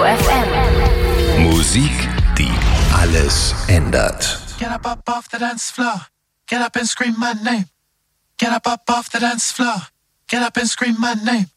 FM. Musik, die alles ändert. Get up off the dance floor. Get up and scream my name. Get up off the dance floor. Get up and scream my name.